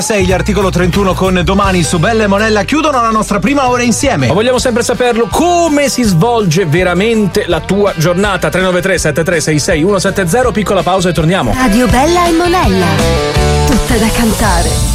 6, gli articolo 31 con Domani su Bella e Monella chiudono la nostra prima ora insieme. Ma vogliamo sempre saperlo, come si svolge veramente la tua giornata? 393 7366 170, piccola pausa e torniamo. Radio Bella e Monella, tutta da cantare.